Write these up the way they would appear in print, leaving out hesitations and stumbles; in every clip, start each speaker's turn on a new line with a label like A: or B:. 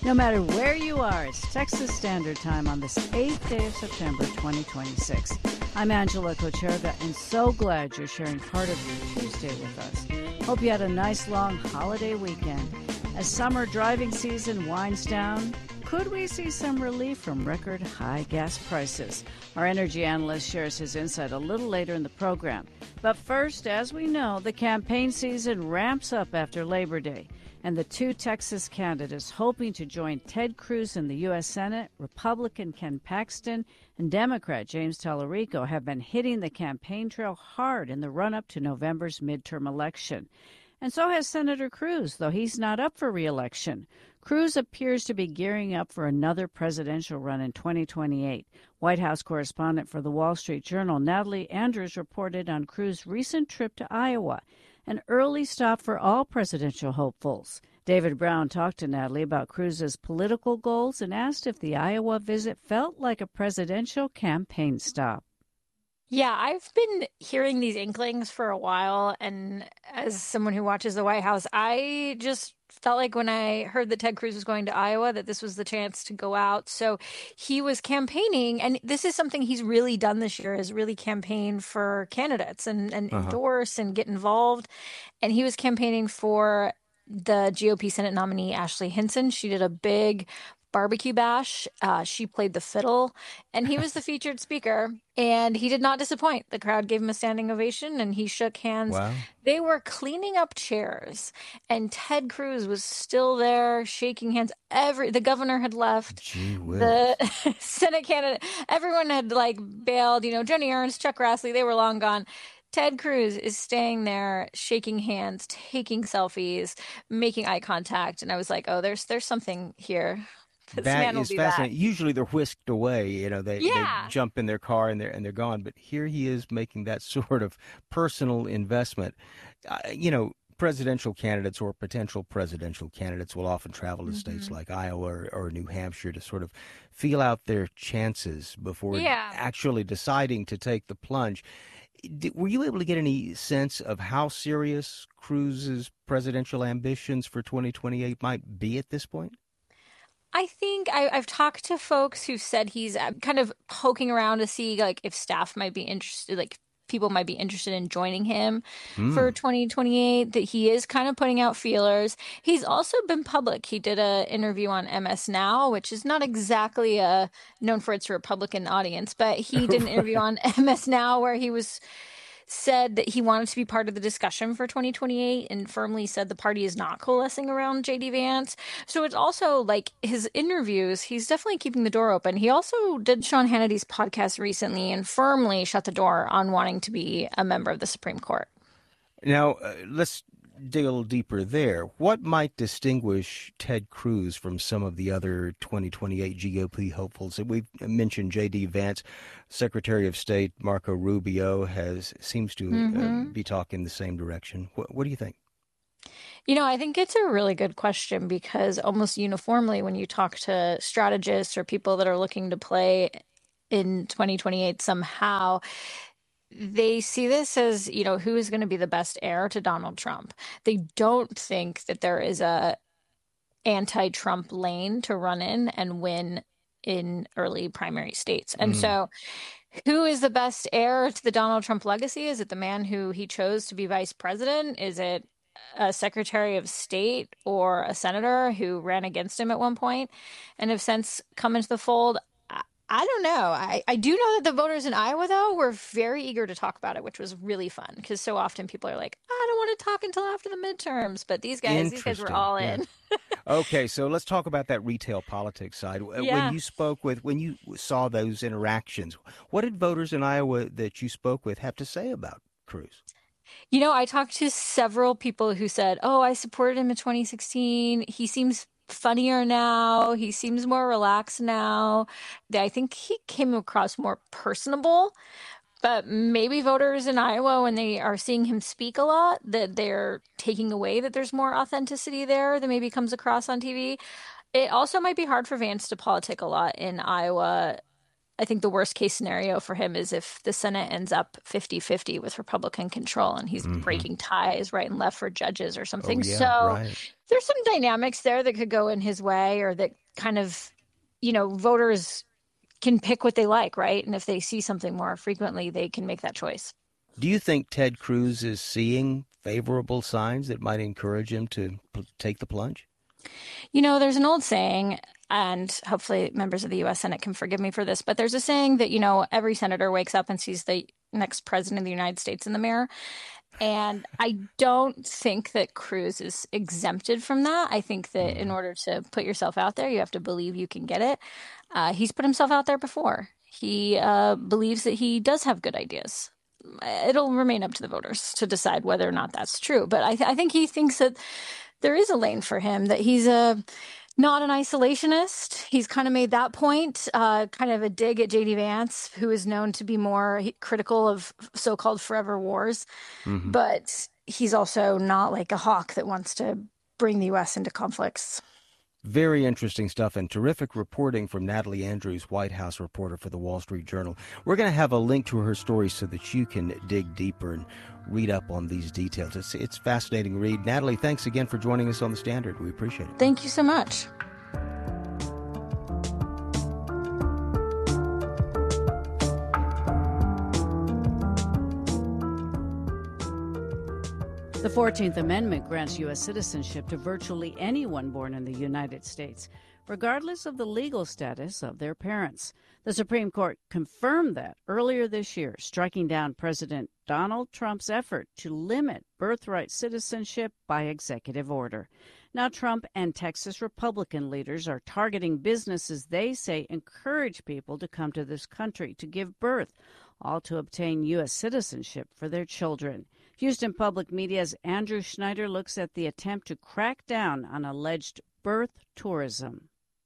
A: No matter where you are, it's Texas Standard Time on this 8th day of September 2026. I'm Angela Kocherga, and so glad you're sharing part of your Tuesday with us. Hope you had a nice long holiday weekend. As summer driving season winds down, could we see some relief from record high gas prices? Our energy analyst shares his insight a little later in the program. But first, as we know, the campaign season ramps up after Labor Day. And the two Texas candidates hoping to join Ted Cruz in the U.S. Senate, Republican Ken Paxton and Democrat James Tallarico, have been hitting the campaign trail hard in the run-up to November's midterm election. And so has Senator Cruz, though he's not up for re-election. Cruz appears to be gearing up for another presidential run in 2028. White House correspondent for the Wall Street Journal, Natalie Andrews, reported on Cruz's recent trip to Iowa, an early stop for all presidential hopefuls. David Brown talked to Natalie about Cruz's political goals and asked if the Iowa visit felt like a presidential campaign stop.
B: Yeah, I've been hearing these inklings for a while, and as someone who watches the White House, I just felt like when I heard that Ted Cruz was going to Iowa, that this was the chance to go out. So he was campaigning, and this is something he's really done this year, is really campaign for candidates and endorse and get involved. And he was campaigning for the GOP Senate nominee, Ashley Hinson. She did a big barbecue bash. She played the fiddle, and he was the featured speaker, and he did not disappoint. The crowd gave him a standing ovation, and he shook hands.
C: Wow.
B: They were cleaning up chairs, and Ted Cruz was still there shaking hands. The governor had left.
C: Gee whiz.
B: The Senate candidate, everyone had bailed. Joni Ernst, Chuck Grassley, they were long gone. Ted Cruz is staying there, shaking hands, taking selfies, making eye contact, and I was like, oh, there's something here.
C: That is fascinating. Usually they're whisked away. They jump in their car and they're gone. But here he is making that sort of personal investment. Presidential candidates or potential presidential candidates will often travel to states like Iowa or New Hampshire to sort of feel out their chances before actually deciding to take the plunge. Were you able to get any sense of how serious Cruz's presidential ambitions for 2028 might be at this point?
B: I think I've talked to folks who said he's kind of poking around to see if staff might be interested, people might be interested in joining him for 2028, that he is kind of putting out feelers. He's also been public. He did an interview on MS Now, which is not exactly known for its Republican audience, but he did an interview on MS Now where he said that he wanted to be part of the discussion for 2028 and firmly said the party is not coalescing around J.D. Vance. So it's also his interviews, he's definitely keeping the door open. He also did Sean Hannity's podcast recently and firmly shut the door on wanting to be a member of the Supreme Court.
C: Now, let's dig a little deeper there. What might distinguish Ted Cruz from some of the other 2028 GOP hopefuls? We've mentioned J.D. Vance. Secretary of State Marco Rubio seems to be talking the same direction. What do you think?
B: I think it's a really good question because almost uniformly when you talk to strategists or people that are looking to play in 2028 somehow, they see this as, who is going to be the best heir to Donald Trump. They don't think that there is a anti-Trump lane to run in and win in early primary states. And so who is the best heir to the Donald Trump legacy? Is it the man who he chose to be vice president? Is it a secretary of state or a senator who ran against him at one point and have since come into the fold? I don't know. I do know that the voters in Iowa, though, were very eager to talk about it, which was really fun because so often people are like, I don't want to talk until after the midterms. But these guys were all in.
C: Okay, so let's talk about that retail politics side.
B: Yeah.
C: When you saw those interactions, what did voters in Iowa that you spoke with have to say about Cruz?
B: I talked to several people who said, oh, I supported him in 2016. He seems funnier now. He seems more relaxed now. I think he came across more personable, but maybe voters in Iowa, when they are seeing him speak a lot, that they're taking away that there's more authenticity there than maybe comes across on TV. It also might be hard for Vance to politic a lot in Iowa I think the worst case scenario for him is if the Senate ends up 50-50 with Republican control and he's breaking ties right and left for judges or something.
C: Oh, yeah,
B: so
C: right.
B: There's some dynamics there that could go in his way, or that kind of, voters can pick what they like, right? And if they see something more frequently, they can make that choice.
C: Do you think Ted Cruz is seeing favorable signs that might encourage him to take the plunge?
B: There's an old saying, and hopefully members of the U.S. Senate can forgive me for this, but there's a saying that, every senator wakes up and sees the next president of the United States in the mirror. And I don't think that Cruz is exempted from that. I think that in order to put yourself out there, you have to believe you can get it. He's put himself out there before. He believes that he does have good ideas. It'll remain up to the voters to decide whether or not that's true. But I think he thinks that there is a lane for him, that he's not an isolationist. He's kind of made that point, kind of a dig at J.D. Vance, who is known to be more critical of so-called forever wars. But he's also not like a hawk that wants to bring the U.S. into conflicts.
C: Very interesting stuff and terrific reporting from Natalie Andrews, White House reporter for the Wall Street Journal. We're going to have a link to her story so that you can dig deeper and read up on these details. It's fascinating read. Natalie, thanks again for joining us on The Standard. We appreciate it.
B: Thank you so much.
A: The 14th Amendment grants U.S. citizenship to virtually anyone born in the United States, regardless of the legal status of their parents. The Supreme Court confirmed that earlier this year, striking down President Donald Trump's effort to limit birthright citizenship by executive order. Now Trump and Texas Republican leaders are targeting businesses they say encourage people to come to this country to give birth, all to obtain U.S. citizenship for their children. Houston Public Media's Andrew Schneider looks at the attempt to crack down on alleged birth tourism.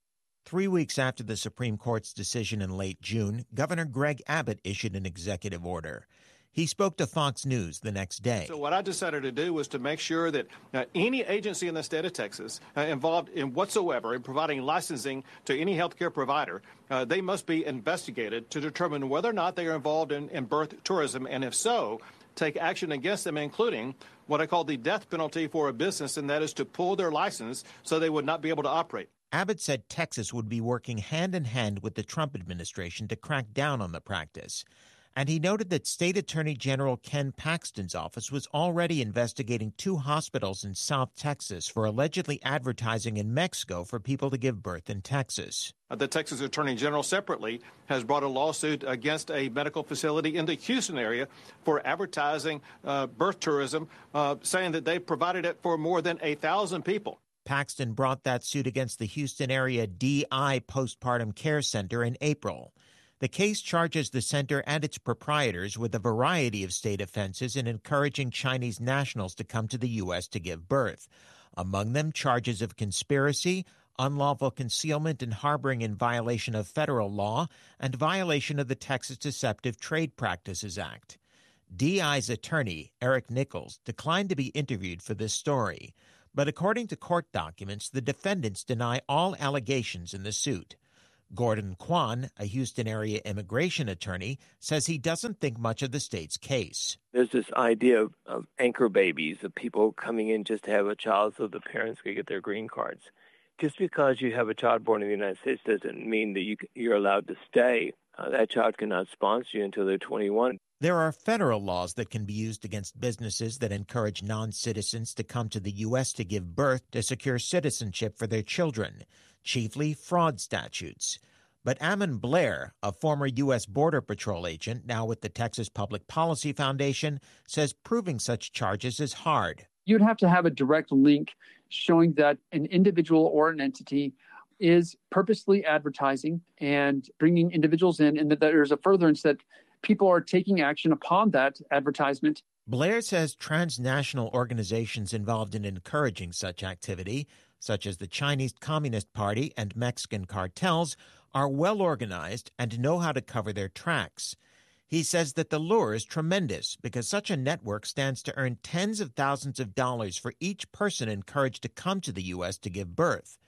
D: 3 weeks after the Supreme Court's decision in late June, Governor Greg Abbott issued an executive order. He spoke to Fox News the next day.
E: So what I decided to do was to make sure that any agency in the state of Texas involved in whatsoever in providing licensing to any healthcare provider, they must be investigated to determine whether or not they are involved in birth tourism, and if so, take action against them, including what I call the death penalty for a business, and that is to pull their license so they would not be able to operate.
D: Abbott said Texas would be working hand in hand with the Trump administration to crack down on the practice. And he noted that State Attorney General Ken Paxton's office was already investigating 2 hospitals in South Texas for allegedly advertising in Mexico for people to give birth in Texas.
E: The Texas Attorney General separately has brought a lawsuit against a medical facility in the Houston area for advertising birth tourism, saying that they provided it for more than 1,000 people.
D: Paxton brought that suit against the Houston area DI Postpartum Care Center in April. The case charges the center and its proprietors with a variety of state offenses in encouraging Chinese nationals to come to the U.S. to give birth. Among them, charges of conspiracy, unlawful concealment and harboring in violation of federal law, and violation of the Texas Deceptive Trade Practices Act. DI's attorney, Eric Nichols, declined to be interviewed for this story. But according to court documents, the defendants deny all allegations in the suit. Gordon Kwan, a Houston area immigration attorney, says he doesn't think much of the state's case.
F: There's this idea of anchor babies, of people coming in just to have a child so the parents can get their green cards. Just because you have a child born in the United States doesn't mean that you're allowed to stay. That child cannot sponsor you until they're 21.
D: There are federal laws that can be used against businesses that encourage non-citizens to come to the U.S. to give birth to secure citizenship for their children, chiefly fraud statutes. But Ammon Blair, a former U.S. Border Patrol agent, now with the Texas Public Policy Foundation, says proving such charges is hard.
G: You'd have to have a direct link showing that an individual or an entity is purposely advertising and bringing individuals in, and that there's a furtherance that people are taking action upon that advertisement.
D: Blair says transnational organizations involved in encouraging such activity, such as the Chinese Communist Party and Mexican cartels, are well organized and know how to cover their tracks. He says that the lure is tremendous because such a network stands to earn tens of thousands of dollars for each person encouraged to come to the U.S. to give birth.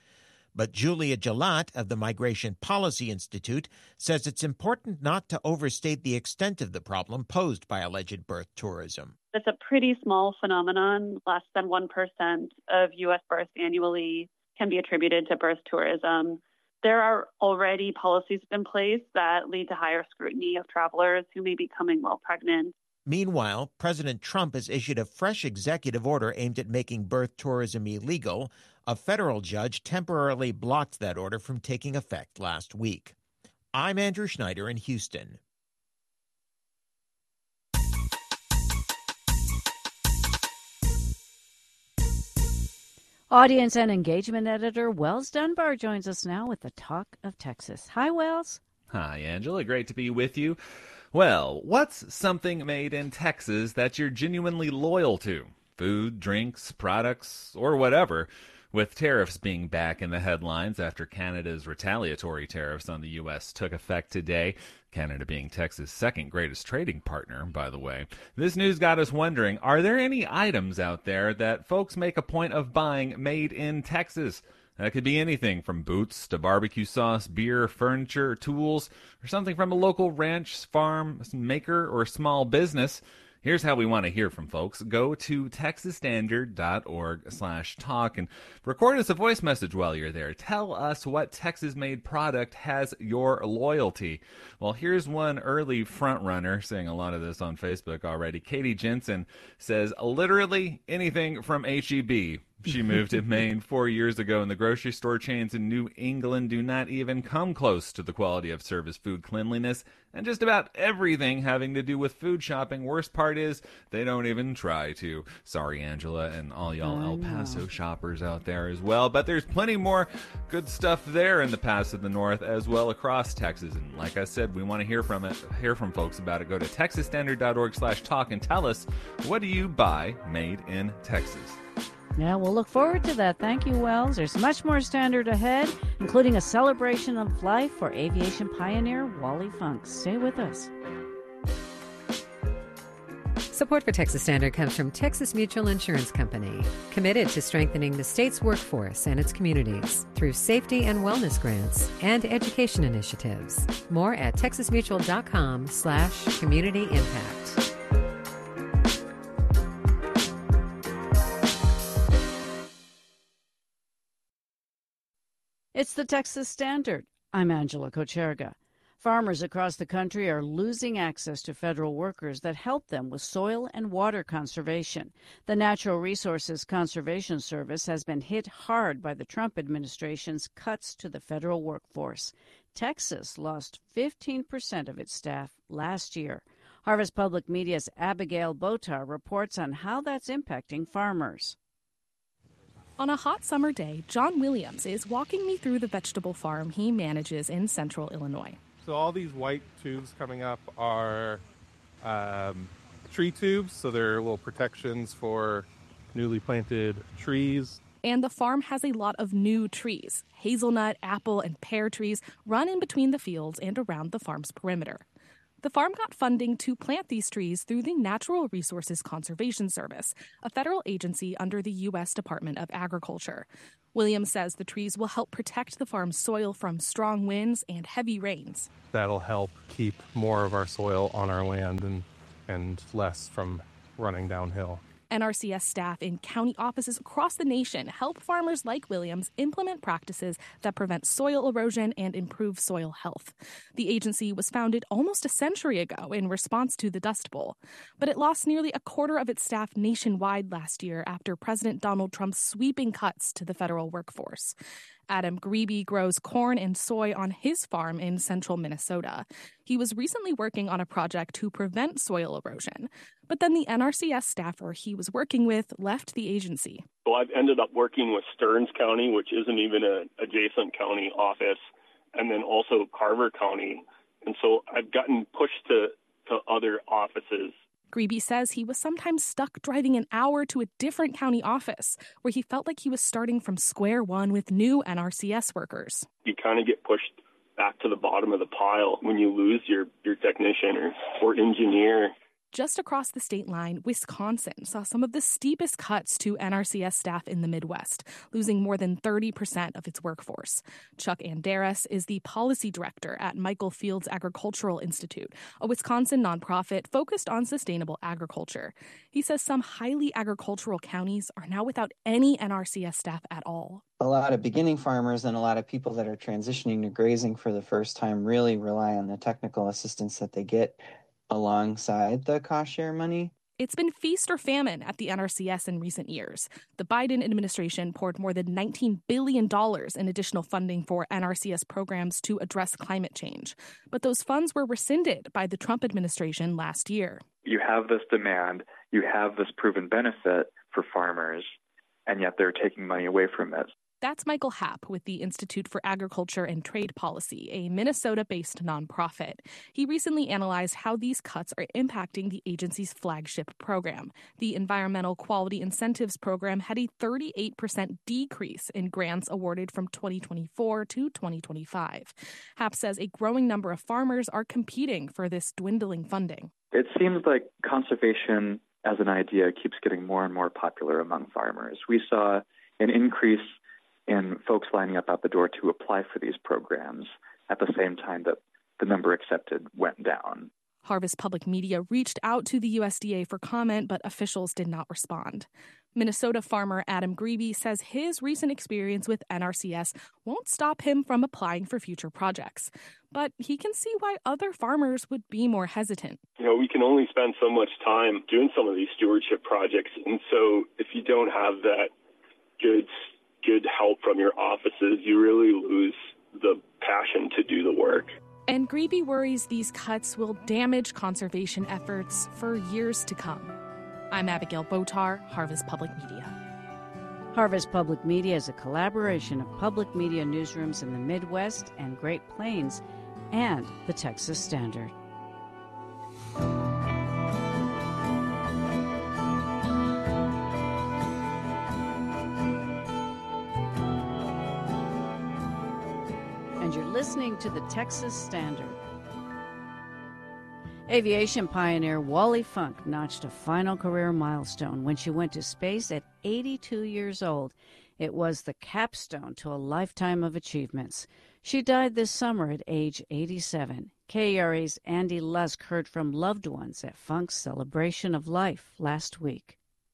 D: But Julia Gelat of the Migration Policy Institute says it's important not to overstate the extent of the problem posed by alleged birth tourism.
H: It's a pretty small phenomenon. Less than 1% of U.S. births annually can be attributed to birth tourism. There are already policies in place that lead to higher scrutiny of travelers who may be coming while pregnant.
D: Meanwhile, President Trump has issued a fresh executive order aimed at making birth tourism illegal. A federal judge temporarily blocked that order from taking effect last week. I'm Andrew Schneider in Houston.
A: Audience and engagement editor Wells Dunbar joins us now with the Talk of Texas. Hi, Wells.
I: Hi, Angela. Great to be with you. Well, what's something made in Texas that you're genuinely loyal to? Food, drinks, products, or whatever. With tariffs being back in the headlines after Canada's retaliatory tariffs on the U.S. took effect today, Canada being Texas' second greatest trading partner, by the way, this news got us wondering, are there any items out there that folks make a point of buying made in Texas? That could be anything from boots to barbecue sauce, beer, furniture, tools, or something from a local ranch, farm, maker, or small business. Here's how we want to hear from folks. Go to texasstandard.org/talk and record us a voice message while you're there. Tell us what Texas-made product has your loyalty. Well, here's one early front-runner saying a lot of this on Facebook already. Katie Jensen says, literally anything from H-E-B. She moved to Maine 4 years ago, and the grocery store chains in New England do not even come close to the quality of service, food, cleanliness, and just about everything having to do with food shopping. Worst part is they don't even try to. Sorry, Angela, and all y'all El Paso shoppers out there as well. But there's plenty more good stuff there in the Pass of the North as well across Texas. And like I said, we want to hear from folks about it. Go to texasstandard.org/talk and tell us, what do you buy made in Texas?
A: Yeah, we'll look forward to that. Thank you, Wells. There's much more Standard ahead, including a celebration of life for aviation pioneer Wally Funk. Stay with us.
J: Support for Texas Standard comes from Texas Mutual Insurance Company, committed to strengthening the state's workforce and its communities through safety and wellness grants and education initiatives. More at texasmutual.com/community impact.
A: It's the Texas Standard. I'm Angela Kocherga. Farmers across the country are losing access to federal workers that help them with soil and water conservation. The Natural Resources Conservation Service has been hit hard by the Trump administration's cuts to the federal workforce. Texas lost 15% of its staff last year. Harvest Public Media's Abigail Botar reports on how that's impacting farmers.
K: On a hot summer day, John Williams is walking me through the vegetable farm he manages in central Illinois.
L: So all these white tubes coming up are tree tubes, so they're little protections for newly planted trees.
K: And the farm has a lot of new trees. Hazelnut, apple, and pear trees run in between the fields and around the farm's perimeter. The farm got funding to plant these trees through the Natural Resources Conservation Service, a federal agency under the U.S. Department of Agriculture. Williams says the trees will help protect the farm's soil from strong winds and heavy rains.
L: That'll help keep more of our soil on our land and less from running downhill.
K: NRCS staff in county offices across the nation help farmers like Williams implement practices that prevent soil erosion and improve soil health. The agency was founded almost a century ago in response to the Dust Bowl, but it lost nearly a quarter of its staff nationwide last year after President Donald Trump's sweeping cuts to the federal workforce. Adam Grebe grows corn and soy on his farm in central Minnesota. He was recently working on a project to prevent soil erosion, but then the NRCS staffer he was working with left the agency.
M: So I've ended up working with Stearns County, which isn't even an adjacent county office, and then also Carver County. And so I've gotten pushed to other offices.
K: Grebe says he was sometimes stuck driving an hour to a different county office where he felt like he was starting from square one with new NRCS workers.
M: You kind of get pushed back to the bottom of the pile when you lose your technician or engineer.
K: Just across the state line, Wisconsin saw some of the steepest cuts to NRCS staff in the Midwest, losing more than 30% of its workforce. Chuck Anderes is the policy director at Michael Fields Agricultural Institute, a Wisconsin nonprofit focused on sustainable agriculture. He says some highly agricultural counties are now without any NRCS staff at all.
N: A lot of beginning farmers and a lot of people that are transitioning to grazing for the first time really rely on the technical assistance that they get alongside the cost share money.
K: It's been feast or famine at the NRCS in recent years. The Biden administration poured more than $19 billion in additional funding for NRCS programs to address climate change. But those funds were rescinded by the Trump administration last year.
O: You have this demand, you have this proven benefit for farmers, and yet they're taking money away from it.
K: That's Michael Happ with the Institute for Agriculture and Trade Policy, a Minnesota-based nonprofit. He recently analyzed how these cuts are impacting the agency's flagship program. The Environmental Quality Incentives Program had a 38% decrease in grants awarded from 2024 to 2025. Happ says a growing number of farmers are competing for this dwindling funding.
O: It seems like conservation as an idea keeps getting more and more popular among farmers. We saw an increase in folks lining up out the door to apply for these programs at the same time that the number accepted went down.
K: Harvest Public Media reached out to the USDA for comment, but officials did not respond. Minnesota farmer Adam Grebe says his recent experience with NRCS won't stop him from applying for future projects. But he can see why other farmers would be more hesitant.
M: We can only spend so much time doing some of these stewardship projects. And so if you don't have that good help from your offices, you really lose the passion to do the work.
K: And Grebe worries these cuts will damage conservation efforts for years to come. I'm Abigail Botar, Harvest Public Media.
A: Harvest Public Media is a collaboration of public media newsrooms in the Midwest and Great Plains and the Texas Standard. You're listening to the Texas Standard. Aviation pioneer Wally Funk notched a final career milestone when she went to space at 82 years old. It was the capstone to a lifetime of achievements. She died this summer at age 87. KERA's Andy Lusk heard from loved ones at Funk's celebration of life last week.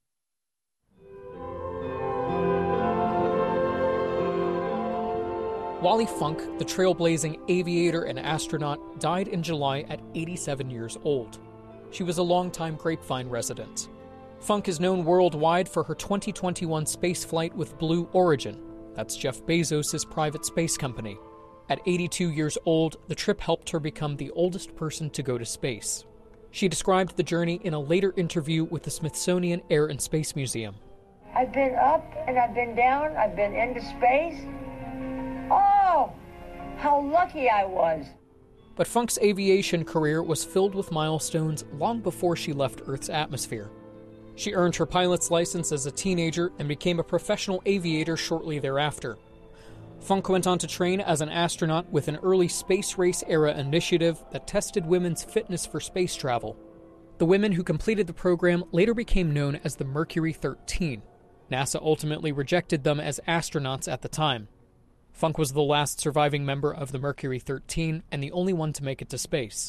P: Wally Funk, the trailblazing aviator and astronaut, died in July at 87 years old. She was a longtime Grapevine resident. Funk is known worldwide for her 2021 spaceflight with Blue Origin. That's Jeff Bezos' private space company. At 82 years old, the trip helped her become the oldest person to go to space. She described the journey in a later interview with the Smithsonian Air and Space Museum.
Q: I've been up and I've been down, I've been into space. Oh, how lucky I was.
P: But Funk's aviation career was filled with milestones long before she left Earth's atmosphere. She earned her pilot's license as a teenager and became a professional aviator shortly thereafter. Funk went on to train as an astronaut with an early space race-era initiative that tested women's fitness for space travel. The women who completed the program later became known as the Mercury 13. NASA ultimately rejected them as astronauts at the time. Funk was the last surviving member of the Mercury 13 and the only one to make it to space.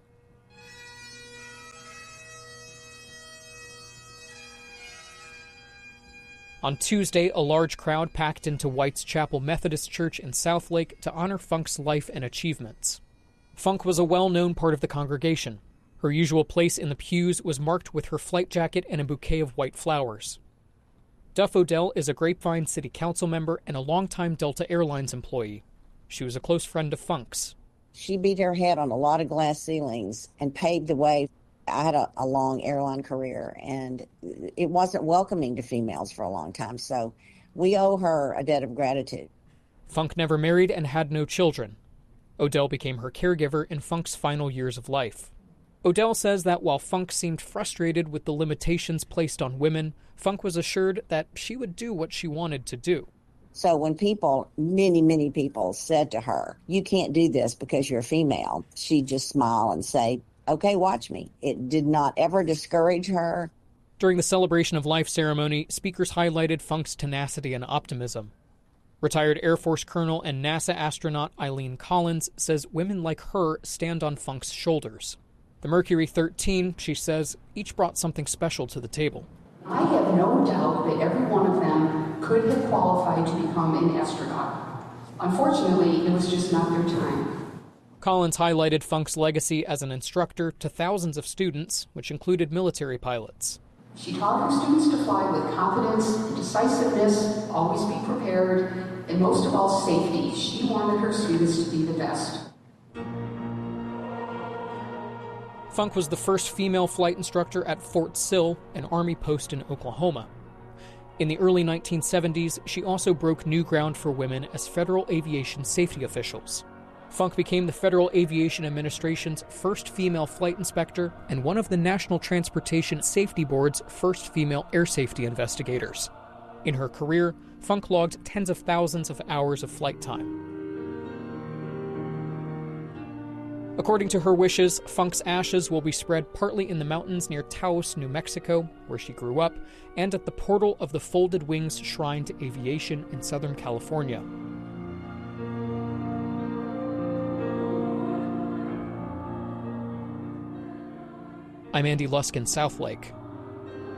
P: On Tuesday, a large crowd packed into White's Chapel Methodist Church in Southlake to honor Funk's life and achievements. Funk was a well-known part of the congregation. Her usual place in the pews was marked with her flight jacket and a bouquet of white flowers. Duff Odell is a Grapevine City Council member and a longtime Delta Airlines employee. She was a close friend of Funk's.
R: She beat her head on a lot of glass ceilings and paved the way. I had a long airline career, and it wasn't welcoming to females for a long time, so we owe her a debt of gratitude.
P: Funk never married and had no children. Odell became her caregiver in Funk's final years of life. Odell says that while Funk seemed frustrated with the limitations placed on women, Funk was assured that she would do what she wanted to do.
R: So when people, many people said to her, "You can't do this because you're a female," she'd just smile and say, okay, watch me. It did not ever discourage her.
P: During the Celebration of Life ceremony, speakers highlighted Funk's tenacity and optimism. Retired Air Force Colonel and NASA astronaut Eileen Collins says women like her stand on Funk's shoulders. The Mercury 13, she says, each brought something special to the table.
S: I have no doubt that every one of them could have qualified to become an astronaut. Unfortunately, it was just not their time.
P: Collins highlighted Funk's legacy as an instructor to thousands of students, which included military pilots.
S: She taught her students to fly with confidence, decisiveness, always be prepared, and most of all, safety. She wanted her students to be the best.
P: Funk was the first female flight instructor at Fort Sill, an Army post in Oklahoma. In the early 1970s, she also broke new ground for women as federal aviation safety officials. Funk became the Federal Aviation Administration's first female flight inspector and one of the National Transportation Safety Board's first female air safety investigators. In her career, Funk logged tens of thousands of hours of flight time. According to her wishes, Funk's ashes will be spread partly in the mountains near Taos, New Mexico, where she grew up, and at the portal of the Folded Wings Shrine to Aviation in Southern California. I'm Andy Lusk in Southlake.